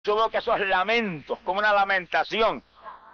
Yo veo que esos lamentos, como una lamentación,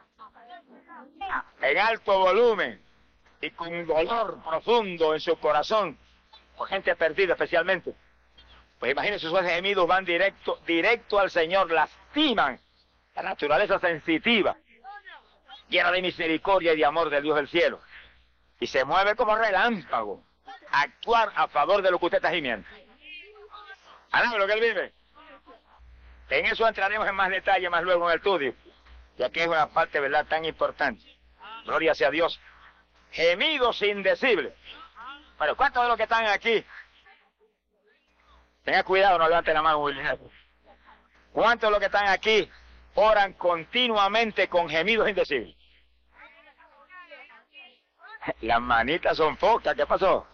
en alto volumen y con dolor profundo en su corazón, por gente perdida especialmente. Pues imagínense, esos gemidos van directo al Señor, lastiman la naturaleza sensitiva, llena de misericordia y de amor del Dios del cielo. Y se mueve como relámpago a actuar a favor de lo que usted está gimiendo. ¿Alaba lo que él vive? En eso entraremos en más detalle más luego en el estudio, ya que es una parte, ¿verdad?, tan importante. Gloria sea a Dios. Gemidos indecibles. Bueno, ¿cuántos de los que están aquí? Tenga cuidado, no levanten la mano muy lejos. ¿Cuántos de los que están aquí oran continuamente con gemidos indecibles? Las manitas son pocas, ¿qué pasó?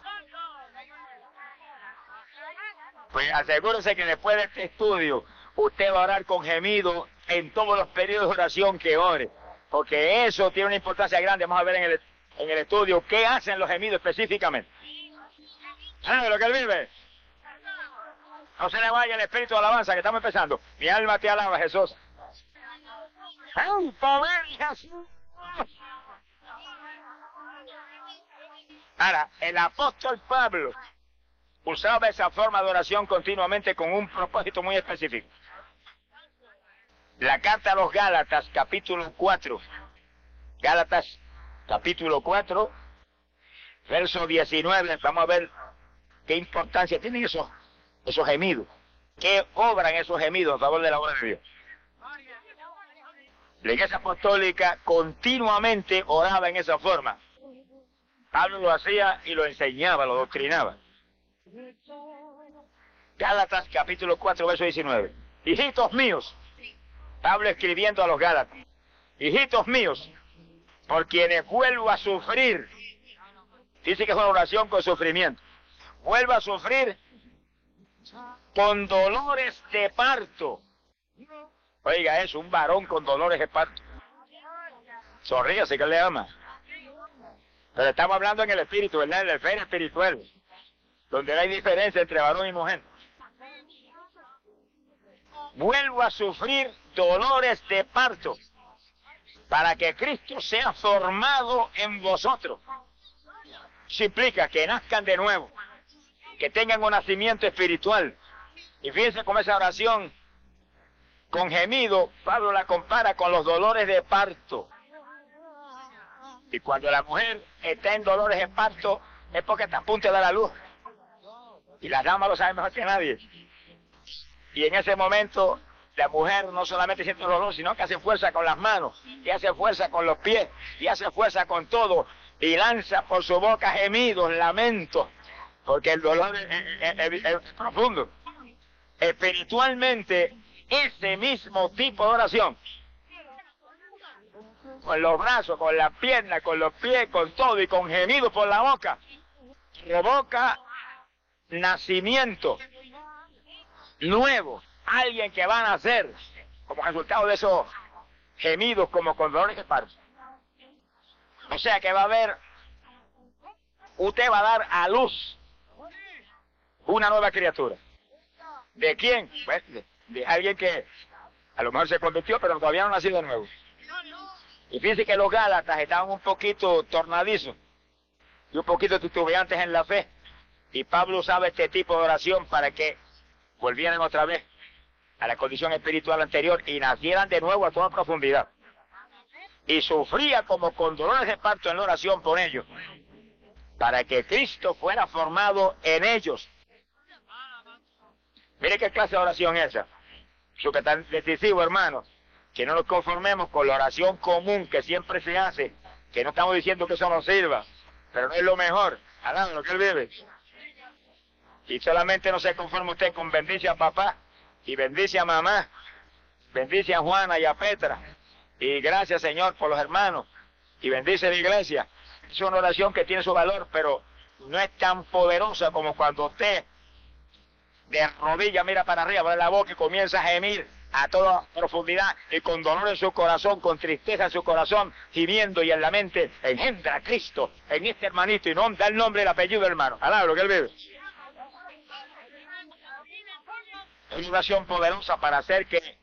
Pues asegúrese que después de este estudio, usted va a orar con gemido en todos los periodos de oración que ore, porque eso tiene una importancia grande. Vamos a ver en el estudio qué hacen los gemidos específicamente. ¿Sabe lo que él vive? No se le vaya el espíritu de alabanza, que estamos empezando. Mi alma te alaba, Jesús. Ahora, el apóstol Pablo usaba esa forma de oración continuamente con un propósito muy específico. La carta a los Gálatas, capítulo 4. Gálatas, capítulo 4, verso 19. Vamos a ver qué importancia tienen esos gemidos. ¿Qué obran esos gemidos a favor de la obra de Dios? La Iglesia Apostólica continuamente oraba en esa forma. Pablo lo hacía y lo enseñaba, lo doctrinaba. Gálatas, capítulo 4, verso 19. Hijitos míos, Pablo escribiendo a los Gálatas, hijitos míos, por quienes vuelvo a sufrir. Dice que es una oración con sufrimiento. Vuelvo a sufrir con dolores de parto. Oiga eso, un varón con dolores de parto. Sonríase que le ama. Pero estamos hablando en el espíritu, ¿verdad? En la esfera espiritual, donde no hay diferencia entre varón y mujer. Vuelvo a sufrir dolores de parto para que Cristo sea formado en vosotros. Eso implica que nazcan de nuevo, que tengan un nacimiento espiritual. Y fíjense cómo esa oración con gemido, Pablo la compara con los dolores de parto. Y cuando la mujer está en dolores de parto, es porque está a punto de dar a luz. Y las damas lo saben mejor que nadie. Y en ese momento, la mujer no solamente siente dolor, sino que hace fuerza con las manos, y hace fuerza con los pies, y hace fuerza con todo, y lanza por su boca gemidos, lamentos, porque el dolor es profundo. Espiritualmente, ese mismo tipo de oración, con los brazos, con las piernas, con los pies, con todo, y con gemidos por la boca, provoca nacimiento nuevo, alguien que va a nacer como resultado de esos gemidos, como con dolores de parto. O sea que va a haber, usted va a dar a luz una nueva criatura. ¿De quién? Pues de alguien que a lo mejor se convirtió, pero todavía no ha nacido de nuevo. Y fíjense que los Gálatas estaban un poquito tornadizos y un poquito titubeantes en la fe. Y Pablo usaba este tipo de oración para que volvieran otra vez a la condición espiritual anterior y nacieran de nuevo a toda profundidad. Y sufría como con dolores de parto en la oración por ellos, para que Cristo fuera formado en ellos. Mire qué clase de oración es esa. Eso que es tan decisivo, hermanos, que no nos conformemos con la oración común que siempre se hace, que no estamos diciendo que eso nos sirva, pero no es lo mejor. Hablando lo que él vive. Y solamente no se conforma usted con bendice a papá, y bendice a mamá, bendice a Juana y a Petra, y gracias Señor por los hermanos, y bendice la iglesia. Es una oración que tiene su valor, pero no es tan poderosa como cuando usted de rodillas mira para arriba, abre la boca y comienza a gemir a toda profundidad y con dolor en su corazón, con tristeza en su corazón, gimiendo y en la mente engendra a Cristo en este hermanito y no da el nombre y el apellido, hermano. Alaba lo que él vive. Es una oración poderosa para hacer que